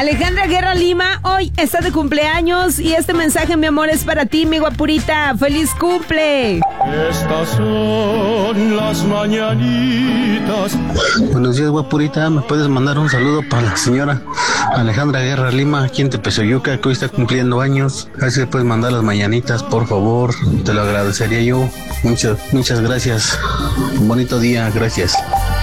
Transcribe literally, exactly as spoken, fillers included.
Alejandra Guerra Lima, hoy está de cumpleaños y este mensaje, mi amor, es para ti, mi guapurita. ¡Feliz cumple! Estas son las mañanitas. Buenos días, guapurita. ¿Me puedes mandar un saludo para la señora Alejandra Guerra Lima, aquí en Tepezoyuca, que hoy está cumpliendo años? A ver si le puedes mandar las mañanitas, por favor. Te lo agradecería yo. Muchas, muchas gracias. Un bonito día, gracias.